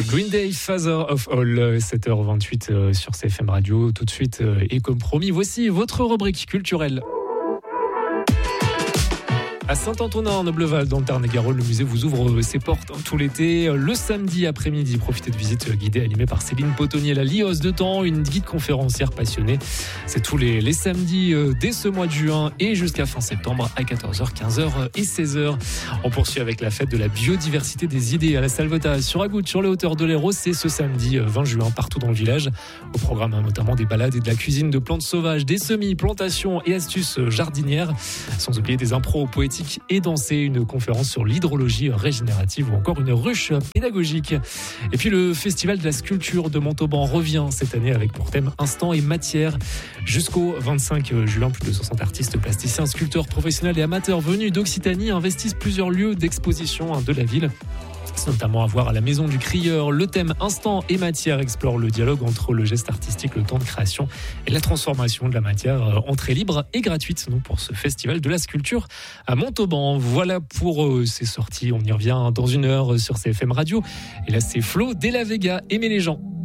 Green Day, Father of All, 7h28 sur CFM Radio. Tout de suite, et comme promis, voici votre rubrique culturelle. À Saint-Antonin, en Nobleval, dans le Tarn-et-Garonne, le musée vous ouvre ses portes tout l'été. Le samedi après-midi, profitez de visites guidées animées par Céline Potonnier, la Liosse de Temps, une guide conférencière passionnée. C'est tous les samedis dès ce mois de juin et jusqu'à fin septembre à 14h, 15h et 16h. On poursuit avec la fête de la biodiversité des idées à la Salvetat sur Agout, sur les hauteurs de l'Hérault. C'est ce samedi 20 juin partout dans le village. Au programme notamment des balades et de la cuisine de plantes sauvages, des semis, plantations et astuces jardinières. Sans oublier des impros poétiques et danser, une conférence sur l'hydrologie régénérative ou encore une ruche pédagogique. Et puis le festival de la sculpture de Montauban revient cette année avec pour thème instant et matière. Jusqu'au 25 juin, plus de 60 artistes, plasticiens, sculpteurs professionnels et amateurs venus d'Occitanie investissent plusieurs lieux d'exposition de la ville. C'est notamment à voir à la Maison du Crieur. Le thème Instant et Matière explore le dialogue entre le geste artistique, le temps de création et la transformation de la matière. Entrée libre et gratuite donc pour ce festival de la sculpture à Montauban. Voilà pour ces sorties. On y revient dans une heure sur CFM Radio. Et là, c'est Flo de la Vega. Aimez les gens.